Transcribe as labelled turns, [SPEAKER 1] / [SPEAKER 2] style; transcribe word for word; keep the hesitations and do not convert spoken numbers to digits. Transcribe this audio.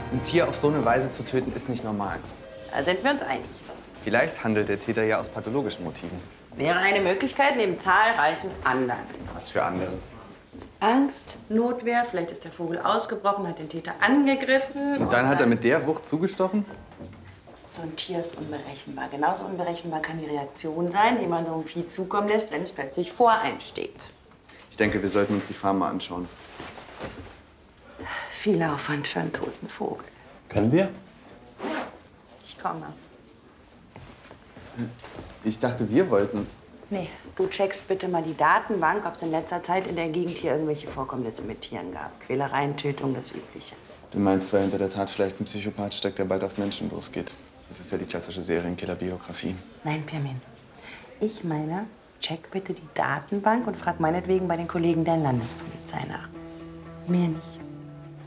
[SPEAKER 1] Ein Tier auf so eine Weise zu töten, ist nicht normal.
[SPEAKER 2] Da sind wir uns einig.
[SPEAKER 1] Vielleicht handelt der Täter ja aus pathologischen Motiven.
[SPEAKER 2] Wäre eine Möglichkeit neben zahlreichen anderen.
[SPEAKER 1] Was für andere?
[SPEAKER 2] Angst, Notwehr, vielleicht ist der Vogel ausgebrochen, hat den Täter angegriffen.
[SPEAKER 1] Und dann hat er mit der Wucht zugestochen?
[SPEAKER 2] So ein Tier ist unberechenbar. Genauso unberechenbar kann die Reaktion sein, die man so einem Vieh zukommen lässt, wenn es plötzlich vor einem steht.
[SPEAKER 1] Ich denke, wir sollten uns die Farm mal anschauen.
[SPEAKER 2] Viel Aufwand für einen toten Vogel.
[SPEAKER 3] Können wir?
[SPEAKER 2] Ich komme.
[SPEAKER 1] Ich dachte, wir wollten.
[SPEAKER 2] Nee, du checkst bitte mal die Datenbank, ob es in letzter Zeit in der Gegend hier irgendwelche Vorkommnisse mit Tieren gab. Quälereien, Tötung, das Übliche.
[SPEAKER 1] Du meinst, weil hinter der Tat vielleicht ein Psychopath steckt, der bald auf Menschen losgeht. Das ist ja die klassische Serienkiller-Biografie.
[SPEAKER 2] Nein, Pirmin. Ich meine, check bitte die Datenbank und frag meinetwegen bei den Kollegen der Landespolizei nach. Mehr nicht.